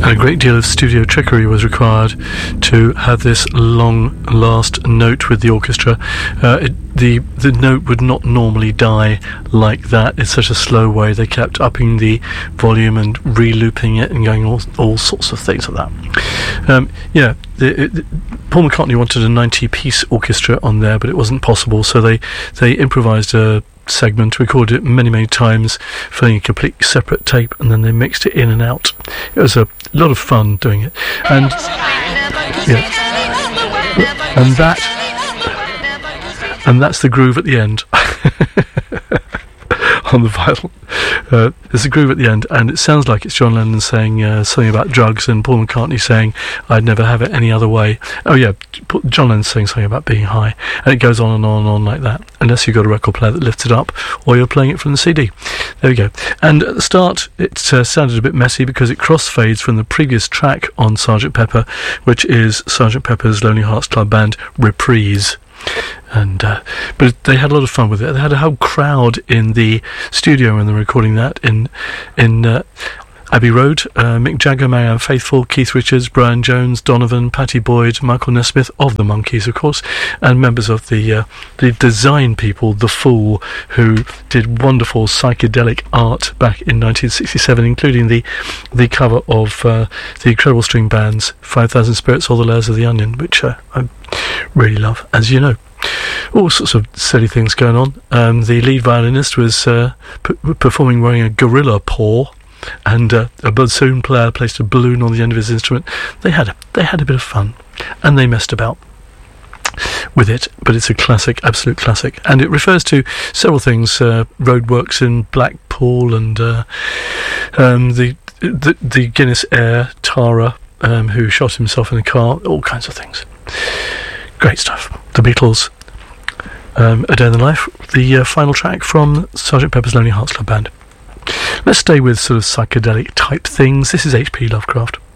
And a great deal of studio trickery was required to have this long last note with the orchestra. The note would not normally die like that. It's such a slow way. They kept upping the volume and re-looping it and going all sorts of things like that. Paul McCartney wanted a 90-piece orchestra on there, but it wasn't possible, so they improvised a segment, recorded it many times, filling a complete separate tape, and then they mixed it in and out. It was a lot of fun doing it, and that's the groove at the end. On the vinyl, there's a groove at the end, and it sounds like it's John Lennon saying something about drugs, and Paul McCartney saying, "I'd never have it any other way." Oh yeah, John Lennon's saying something about being high, and it goes on and on and on like that, unless you've got a record player that lifts it up, or you're playing it from the CD. There we go. And at the start, it sounded a bit messy because it crossfades from the previous track on Sgt. Pepper, which is Sgt. Pepper's Lonely Hearts Club Band Reprise. And but they had a lot of fun with it. They had a whole crowd in the studio when they were recording that in Abbey Road. Mick Jagger, Marianne Faithfull, Keith Richards, Brian Jones, Donovan, Pattie Boyd, Michael Nesmith of the Monkees, of course, and members of the design people, The Fool, who did wonderful psychedelic art back in 1967, including the cover of the Incredible String Band's 5,000 Spirits or the Layers of the Onion, which I really love, as you know. All sorts of silly things going on. The lead violinist was performing wearing a gorilla paw, and a bassoon player placed a balloon on the end of his instrument. They had a bit of fun, and they messed about with it, but it's a classic, absolute classic, and it refers to several things: roadworks in Blackpool, and the Guinness heir Tara, who shot himself in a car, all kinds of things. Great stuff. The Beatles, A Day in the Life, the final track from Sgt. Pepper's Lonely Hearts Club Band. Let's stay with sort of psychedelic type things. This is H.P. Lovecraft.